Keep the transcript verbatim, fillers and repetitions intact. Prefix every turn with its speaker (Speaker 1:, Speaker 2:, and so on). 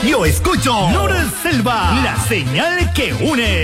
Speaker 1: Yo escucho Nor Selva, la señal que une.